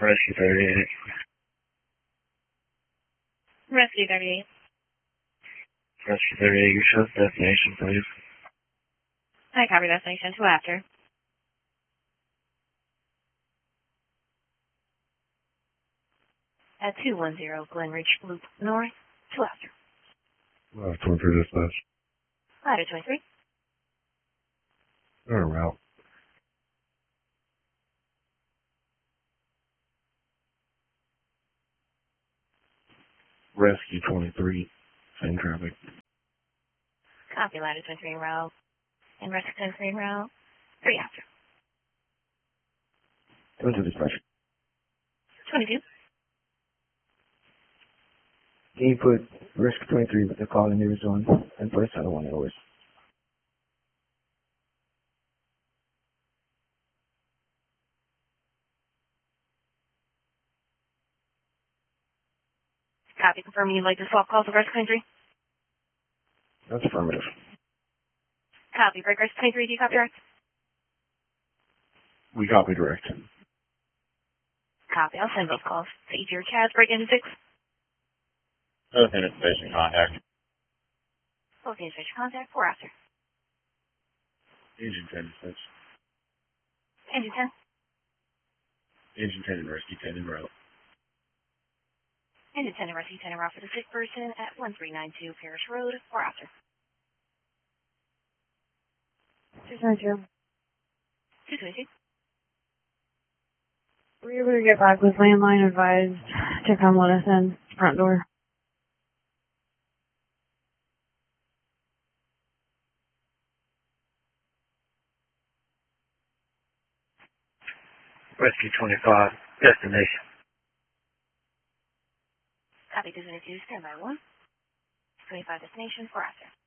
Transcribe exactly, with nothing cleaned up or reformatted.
Rescue thirty-eight. Rescue thirty-eight. Rescue thirty-eight, you show the destination, please. I copy destination two after. At two one zero Glen Ridge Loop North, two after. Uh, twenty-three dispatch. Ladder twenty-three. They're en route. Rescue twenty-three. Same traffic. Copy ladder twenty-three en route. And rescue twenty-three en route, three after. twenty-two dispatch. twenty-two. Can you put Rescue twenty-three with the call in the zone and place another one hours? Copy, confirming you'd like to swap calls with rescue twenty-three. That's affirmative. Copy, break rescue twenty-three, do you copy direct? We copy direct. Copy, I'll send both calls to each of your cabs, break into six. Lieutenant station contact. Okay, station contact, four after. Engine ten dispatch. Engine ten. Engine ten and Rescue ten en route. Engine ten and rescue ten en route for the sick person at one three nine two Parish Road, four after. two twenty-two. two twenty-two. Were you able to get back with landline advised to come let us in front door? Rescue twenty-five. Destination. Copy, two twenty-two, stand by one. twenty-five destination, four after.